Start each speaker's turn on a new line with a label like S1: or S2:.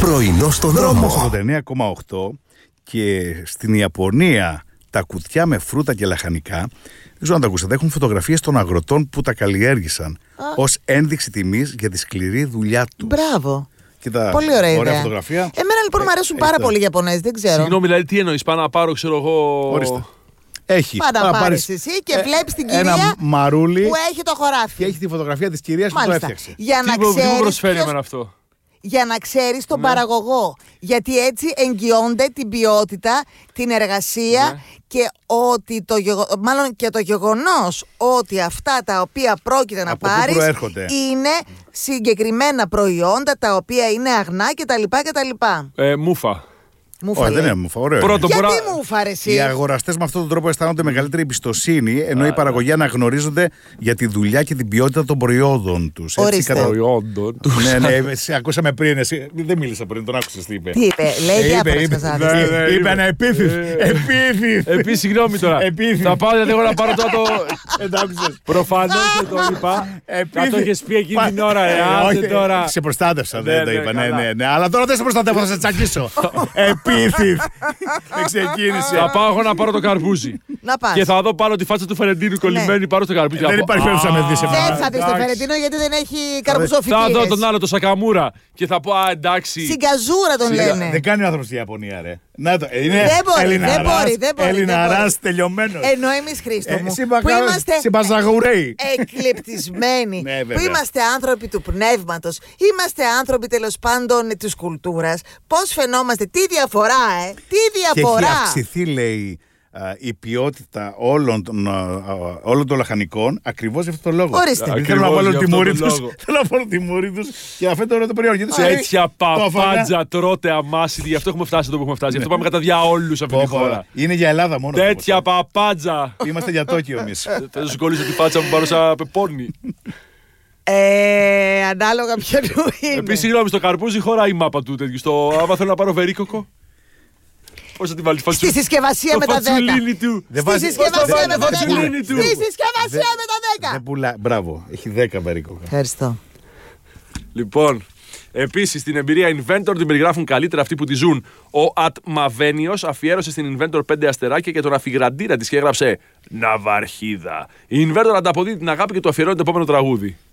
S1: Πρωινό στο δρόμο.
S2: 89,8 και στην Ιαπωνία τα κουτιά με φρούτα και λαχανικά, δεν ξέρω αν τα ακούσατε, έχουν φωτογραφίες των αγροτών που τα καλλιέργησαν ως ένδειξη τιμής για τη σκληρή δουλειά τους.
S3: Μπράβο.
S2: Κοίτα,
S3: πολύ ωραία ιδέα.
S2: φωτογραφία.
S3: Εμένα λοιπόν μου αρέσουν πάρα πολύ οι Ιαπωνέζοι, δεν ξέρω.
S4: Συγγνώμη, δηλαδή τι εννοείς, πάω να πάρω, ξέρω εγώ.
S2: Ορίστε. Έχει.
S3: Πάντα πάρεις εσύ και βλέπεις την κυρία
S2: ένα μαρούλι
S3: που έχει το χωράφι.
S2: και έχει τη φωτογραφία της κυρίας που το έφτιαξε.
S3: Για
S4: Τι
S3: να
S4: μου
S3: ξέρεις
S4: προσφέρει
S3: ποιος-
S4: εμένα αυτό.
S3: για να ξέρεις τον παραγωγό. Γιατί έτσι εγγυώνται την ποιότητα, την εργασία και ότι μάλλον και το γεγονός ότι αυτά τα οποία πρόκειται να
S2: Από πού
S3: πάρεις
S2: προέρχονται?
S3: είναι συγκεκριμένα προϊόντα τα οποία είναι αγνά κτλ.
S4: Μούφα.
S3: Μου
S2: Όχι,
S3: φαλέ.
S2: δεν είναι μου ωραίο.
S4: Πρώτον,
S3: Γιατί
S4: μπορώ-
S3: μου φάρε εσύ.
S2: Οι αγοραστές με αυτόν τον τρόπο αισθάνονται μεγαλύτερη εμπιστοσύνη, ενώ οι παραγωγοί αναγνωρίζονται για τη δουλειά και την ποιότητα των προϊόντων τους.
S3: Ορίστε.
S4: Προϊόντων του.
S2: Ναι, ακούσαμε πριν. Εσύ δεν μίλησα πριν, τον άκουσες τι είπε.
S3: Τι είπε, λέει διάφορες καζάδες.
S2: Είπε ένα επίθυθ.
S4: Επίσης, συγγνώμη τώρα.
S2: Επίθυ.
S4: Θα πάω γιατί έχω να πάρω τώρα το.
S2: Εντάξει.
S4: Προφανώς δεν το είπα. Θα το έχεις πει εκείνη την ώρα,
S2: Όχι,
S4: τώρα.
S2: σε προστάτευσα,
S4: Ναι,
S2: δεν το
S4: ναι,
S2: είπα.
S4: καλά.
S2: Ναι. Αλλά τώρα δεν σε προστατεύω, θα σε τσακίσω. Επίθυθ. Δεν ξεκίνησε.
S4: Θα πάω εγώ να πάρω το καρπούζι.
S3: Να πας.
S4: Και θα δω πάνω τη φάτσα του Φερεντίνου κολλημένη πάνω στο καρπούζι.
S2: Δεν
S4: Θα πω,
S2: υπάρχει περίπτωση να με δεις εμένα.
S3: Δεν θα δεις το
S4: εντάξει.
S3: Φερεντίνο γιατί δεν έχει
S4: Θα δω
S3: καρπουζοφυτήρες.
S4: τον άλλο, το Σακαμούρα. Και θα πω, α, εντάξει.
S3: Συγκαζούρα τον λένε.
S2: Δεν κάνει ο άνθρωπος στη Ιαπωνία, ρε. Να το, είναι
S3: Δεν μπορεί,
S2: Ελληναράς,
S3: δεν μπορεί.
S2: Ελληναράς τελειωμένος.
S3: Ενώ εμείς, Χρήστο μου, που είμαστε
S2: Συμπαζαγουρέοι.
S3: εκλεπτισμένοι,
S2: Ναι, βέβαια.
S3: που είμαστε άνθρωποι του πνεύματος, είμαστε άνθρωποι τέλος πάντων της κουλτούρας, πώς φαινόμαστε, τι διαφορά, τι
S2: Και έχει
S3: διαφορά.
S2: αυξηθεί, λέει, η ποιότητα όλων των λαχανικών ακριβώς για αυτόν τον λόγο.
S3: Ορίστε.
S2: Δεν θέλω να
S4: Ακριβώς
S2: βάλω
S4: για
S2: τη
S4: αυτόν
S2: μούρη
S4: τον
S2: τους.
S4: λόγο.
S2: Θέλω να βάλω τη μούρη τους και να φαίνεται ωραίο το προϊόν. Γιατί
S4: Τέτοια
S2: το έφαγα.
S4: παπάντζα τρώτε αμάσιτη. Γι' αυτό έχουμε φτάσει εδώ που έχουμε φτάσει. Γι' αυτό πάμε κατά διά όλους αυτή τη χώρα.
S2: Είναι για Ελλάδα μόνο.
S4: Τέτοια παπάντζα.
S2: Είμαστε για Τόκιο εμείς.
S4: Θα σου κολλήσω τη φάτσα μου πάνω σαν πεπόρνη.
S3: Ανάλογα ποιανού είναι.
S4: Επίσης, συγγνώμη, στο καρπούζι χωράει η μάπα του τέτοιου. Άμα θέλω να πάρω βερίκοκο. Πώς θα την βάλει
S3: Στη συσκευασία με τα 10.
S4: φατσουλίνι του.
S2: Δεν
S3: Στη
S2: βάζει-
S3: συσκευασία
S4: βάζει
S3: με
S4: το
S3: τα 10.
S4: φατσουλίνι του.
S3: Στη συσκευασία με τα 10.
S2: Δεν πουλά. Μπράβο. Έχει 10 βερίκοκα.
S3: Ευχαριστώ.
S4: Λοιπόν, επίσης στην εμπειρία Inventor την περιγράφουν καλύτερα αυτοί που τη ζουν. Ο Ατμαβένιος αφιέρωσε στην Inventor 5 αστεράκια και τον αφιγραντήρα της και έγραψε Ναυαρχίδα. Η Inventor ανταποδίδει την αγάπη και του αφιερώνει το επόμενο τραγούδι.